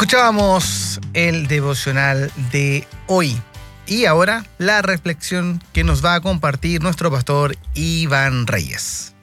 Escuchábamos el devocional de hoy y ahora la reflexión que nos va a compartir nuestro pastor Iván Reyes.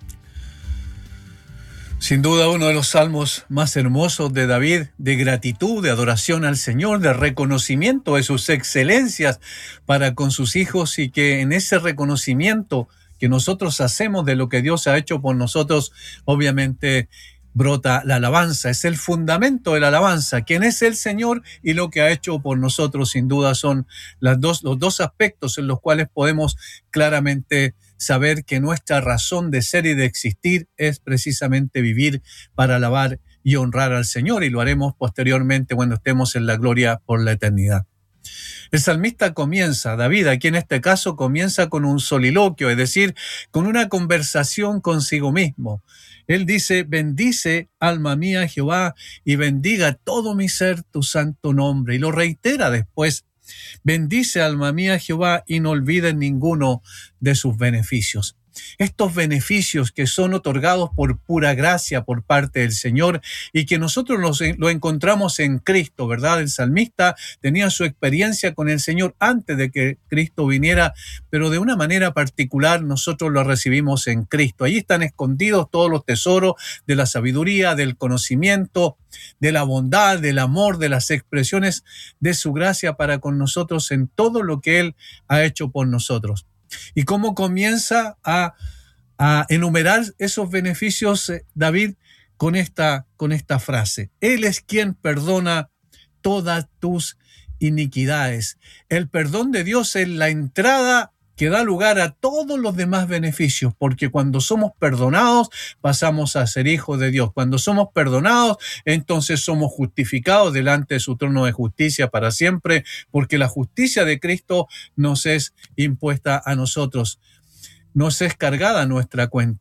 Sin duda uno de los salmos más hermosos de David, de gratitud, de adoración al Señor, de reconocimiento de sus excelencias para con sus hijos, y que en ese reconocimiento que nosotros hacemos de lo que Dios ha hecho por nosotros, obviamente brota la alabanza. Es el fundamento de la alabanza, quién es el Señor y lo que ha hecho por nosotros. Sin duda son los dos aspectos en los cuales podemos claramente saber que nuestra razón de ser y de existir es precisamente vivir para alabar y honrar al Señor, y lo haremos posteriormente cuando estemos en la gloria por la eternidad. El salmista comienza, David, aquí en este caso, comienza con un soliloquio, es decir, con una conversación consigo mismo. Él dice: bendice, alma mía, Jehová, y bendiga todo mi ser tu santo nombre. Y lo reitera después: bendice, alma mía, Jehová, y no olvides ninguno de sus beneficios. Estos beneficios que son otorgados por pura gracia por parte del Señor y que nosotros lo encontramos en Cristo, ¿verdad? El salmista tenía su experiencia con el Señor antes de que Cristo viniera, pero de una manera particular nosotros lo recibimos en Cristo. Allí están escondidos todos los tesoros de la sabiduría, del conocimiento, de la bondad, del amor, de las expresiones de su gracia para con nosotros en todo lo que Él ha hecho por nosotros. ¿Y cómo comienza a enumerar esos beneficios David? Con esta frase: Él es quien perdona todas tus iniquidades. El perdón de Dios es la entrada que da lugar a todos los demás beneficios, porque cuando somos perdonados pasamos a ser hijos de Dios. Cuando somos perdonados, entonces somos justificados delante de su trono de justicia para siempre, porque la justicia de Cristo nos es impuesta a nosotros, nos es cargada a nuestra cuenta.